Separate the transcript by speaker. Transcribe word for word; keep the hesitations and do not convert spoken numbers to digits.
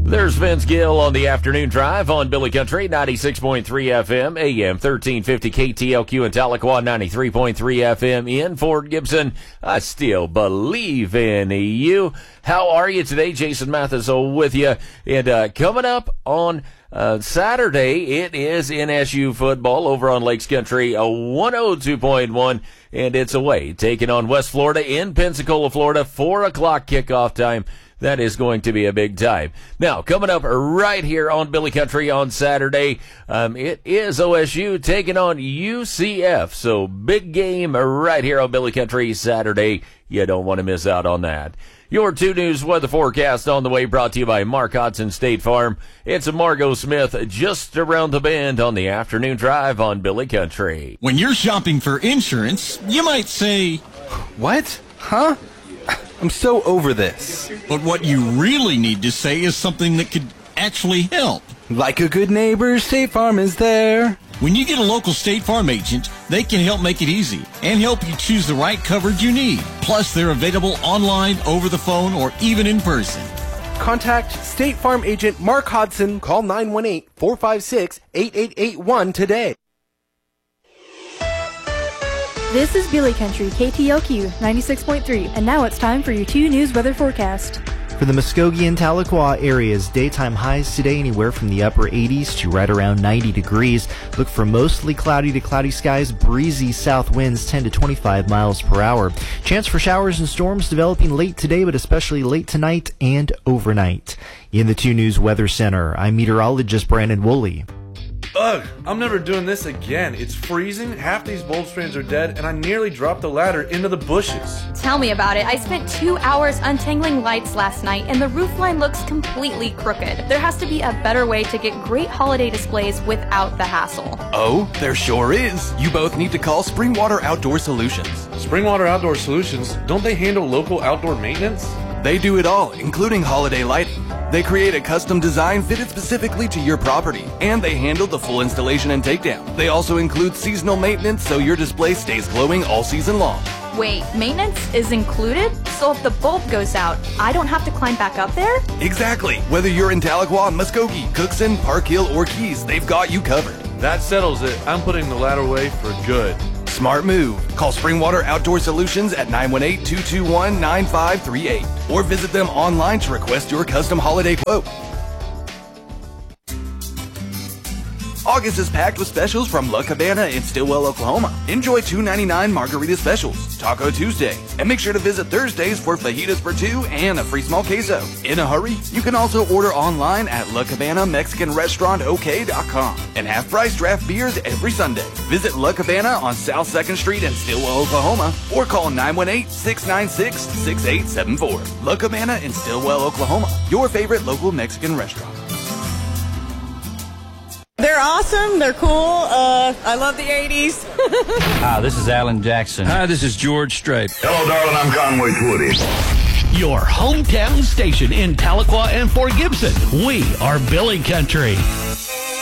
Speaker 1: There's Vince Gill on the afternoon drive on Billy Country, ninety-six point three F M, A M thirteen fifty K T L Q in Tahlequah, ninety-three point three F M in Fort Gibson. I still believe in you. How are you today? Jason Mathis with you. And uh, coming up on uh, Saturday, it is N S U football over on Lakes Country, a one oh two point one, and it's away, taking on West Florida in Pensacola, Florida, four o'clock kickoff time. That is going to be a big time. Now, coming up right here on Billy Country on Saturday, um, it is O S U taking on U C F. So, big game right here on Billy Country Saturday. You don't want to miss out on that. Your two News weather forecast on the way, brought to you by Mark Hodson State Farm. It's a Margot Smith just around the bend on the afternoon drive on Billy Country.
Speaker 2: When you're shopping for insurance, you might say,
Speaker 3: "What? Huh? I'm so over this."
Speaker 2: But what you really need to say is something that could actually help.
Speaker 3: Like a good neighbor, State Farm is there.
Speaker 2: When you get a local State Farm agent, they can help make it easy and help you choose the right coverage you need. Plus, they're available online, over the phone, or even in person.
Speaker 4: Contact State Farm agent Mark Hodson. Call nine one eight, four five six, eight eight eight one today.
Speaker 5: This is Billy Country, K T L Q ninety-six point three, and now it's time for your two News weather forecast.
Speaker 6: For the Muskogee and Tahlequah areas, daytime highs today anywhere from the upper eighties to right around ninety degrees. Look for mostly cloudy to cloudy skies, breezy south winds ten to twenty-five miles per hour. Chance for showers and storms developing late today, but especially late tonight and overnight. In the two News Weather Center, I'm meteorologist Brandon Woolley.
Speaker 7: Ugh, I'm never doing this again. It's freezing, half these bulb strands are dead, and I nearly dropped the ladder into the bushes.
Speaker 8: Tell me about it. I spent two hours untangling lights last night, and the roof line looks completely crooked. There has to be a better way to get great holiday displays without the hassle.
Speaker 9: Oh, there sure is. You both need to call Springwater Outdoor Solutions.
Speaker 7: Springwater Outdoor Solutions? Don't they handle local outdoor maintenance?
Speaker 9: They do it all, including holiday lighting. They create a custom design fitted specifically to your property, and they handle the full installation and takedown. They also include seasonal maintenance so your display stays glowing all season long.
Speaker 8: Wait, maintenance is included? So if the bulb goes out, I don't have to climb back up there?
Speaker 9: Exactly. Whether you're in Tahlequah, Muskogee, Cookson, Park Hill, or Keys, they've got you covered.
Speaker 7: That settles it. I'm putting the ladder away for good.
Speaker 9: Smart move. Call Springwater Outdoor Solutions at nine one eight, two two one, nine five three eight or visit them online to request your custom holiday quote. August is packed with specials from La Cabana in Stillwell, Oklahoma. Enjoy two ninety-nine margarita specials, Taco Tuesday, and make sure to visit Thursdays for fajitas for two and a free small queso. In a hurry? You can also order online at La Cabana Mexican Restaurant O K dot com and half-price draft beers every Sunday. Visit La Cabana on South second Street in Stillwell, Oklahoma, or call nine one eight, six nine six, six eight seven four. La Cabana in Stillwell, Oklahoma, your favorite local Mexican restaurant.
Speaker 10: They're awesome. They're cool. Uh, I love the eighties.
Speaker 11: Hi, this is Alan Jackson.
Speaker 12: Hi, this is George Strait.
Speaker 13: Hello, darling. I'm Conway Twitty.
Speaker 14: Your hometown station in Tahlequah and Fort Gibson. We are Billy Country.